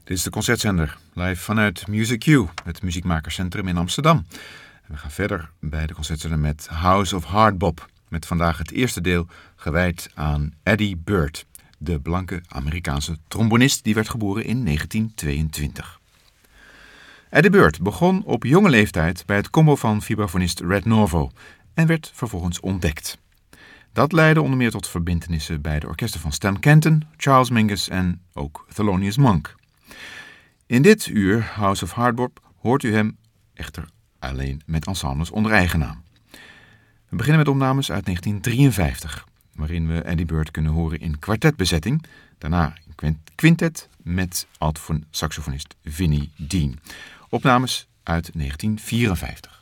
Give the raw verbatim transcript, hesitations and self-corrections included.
Dit is de Concertzender, live vanuit Music U, het Muziekmakerscentrum in Amsterdam. En we gaan verder bij de Concertzender met House of Hardbop, met vandaag het eerste deel gewijd aan Eddie Bird, de blanke Amerikaanse trombonist die werd geboren in negentien tweeëntwintig. Eddie Bird begon op jonge leeftijd bij het combo van vibrafonist Red Norvo en werd vervolgens ontdekt. Dat leidde onder meer tot verbintenissen bij de orkesten van Stan Kenton, Charles Mingus en ook Thelonious Monk. In dit uur, House of Hardbop, hoort u hem echter alleen met ensembles onder eigen naam. We beginnen met opnames uit negentien drieënvijftig, waarin we Eddie Bird kunnen horen in kwartetbezetting, daarna in quintet met alt-saxofonist Vinnie Dean. Opnames uit negentien vierenvijftig.